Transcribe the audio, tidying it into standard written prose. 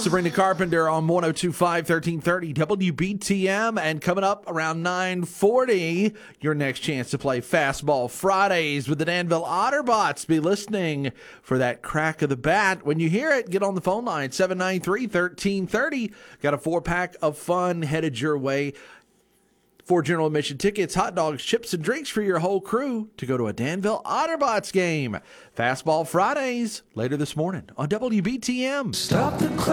Sabrina Carpenter on 102.5, 1330 WBTM. And coming up around 9:40, your next chance to play Fastball Fridays with the Danville Otterbots. Be listening for that crack of the bat. When you hear it, get on the phone line, 793-1330. Got a 4-pack of fun headed your way. 4 general admission tickets, hot dogs, chips, and drinks for your whole crew to go to a Danville Otterbots game. Fastball Fridays later this morning on WBTM. Stop the clock.